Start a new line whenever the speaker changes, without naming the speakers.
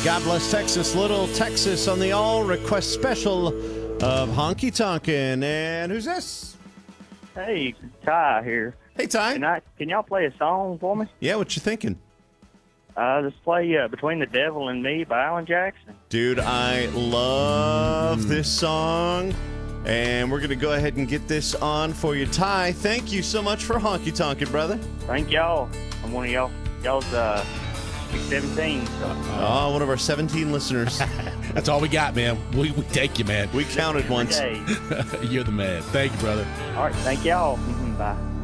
God Bless Texas, Little Texas on the All Request Special of Honky Tonkin'. And who's this?
Hey, Ty here.
Hey, Ty.
Can y'all play a song for me?
Yeah, what you thinking?
Just play Between the Devil and Me by Alan Jackson.
Dude, I love this song. And we're going to go ahead and get this on for you. Ty, thank you so much for Honky Tonkin', brother.
Thank y'all. I'm one of y'all's 17. So.
One of our 17 listeners.
That's all we got, man. We take you, man.
We counted once.
You're the man. Thank you, brother.
All right, thank y'all. Bye.